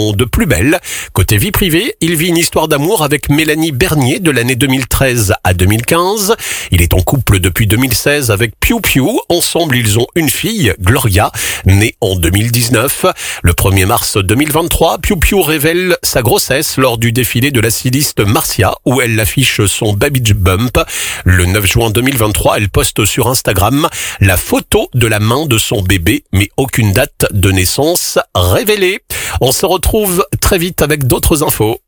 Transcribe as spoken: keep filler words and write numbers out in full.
sont de plus belles. Côté vie privée, il vit une histoire d'amour avec Mélanie Bernier de l'année deux mille treize à deux mille quinze. Il est en couple depuis deux mille seize avec Piu Piu. Ensemble, ils ont une fille, Gloria, née en deux mille dix-neuf. Le premier mars deux mille vingt-trois, Piu Piu révèle sa grossesse lors du défilé de la styliste Marcia, où elle affiche son baby bump. Le neuf juin deux mille vingt-trois, elle poste sur Instagram la photo de la main de son bébé, mais aucune date de naissance révélée. On se retrouve très vite avec d'autres infos.